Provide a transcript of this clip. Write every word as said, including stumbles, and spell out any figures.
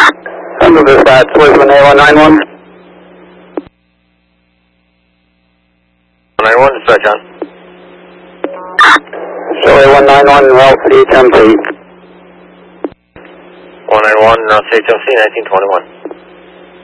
Under dispatch, Switzerland A one nine one. one nine one, dispatch on. Show A one nine one, Ralph H M C. one nine one, Ralph H M C, nineteen twenty-one.